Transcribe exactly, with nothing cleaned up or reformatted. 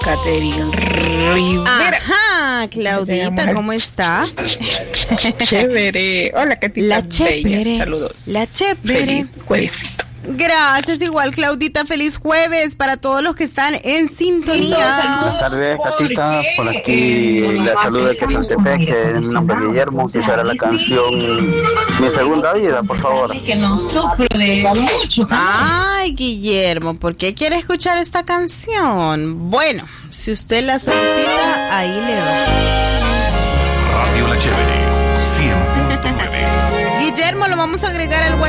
Catherine Rivera. Ajá, Claudita, ¿cómo está? Chévere. Hola, Catita. La chévere. Saludos. La chévere. Feliz jueves. Gracias, igual, Claudita. Feliz jueves para todos los que están en sintonía. Buenas tardes, Catita. Por aquí la saluda de Quesaltepec, que mi nombre es Guillermo. Quisiera la canción Mi Segunda Vida, por favor. Ay, Guillermo, ¿por qué quiere escuchar esta canción? Bueno, si usted la solicita, ahí le va. Radio La Chévere, cien punto nueve. Guillermo, lo vamos a agregar al WhatsApp